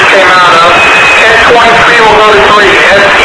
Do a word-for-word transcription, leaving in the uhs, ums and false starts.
just came out of. S twenty-three will go to three. S